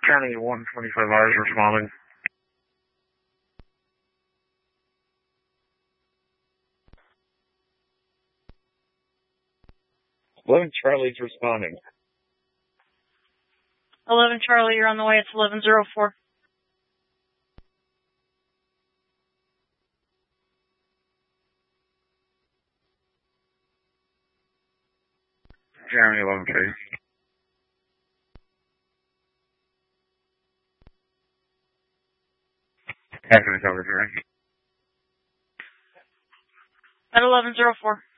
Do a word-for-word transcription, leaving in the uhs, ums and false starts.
County one twenty-five hours responding. eleven Charlie's responding. eleven Charlie, you're on the way. It's eleven oh four. Jeremy eleven K. After the cover, Jeremy. At eleven oh four.